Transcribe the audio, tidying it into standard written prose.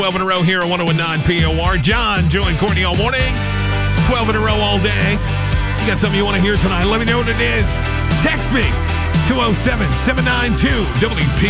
12 in a row here at 101.9 POR. John, Joe, and Courtney all morning. 12 in a row all day. You got something you want to hear tonight? Let me know what it is. Text me, 207-792-WP.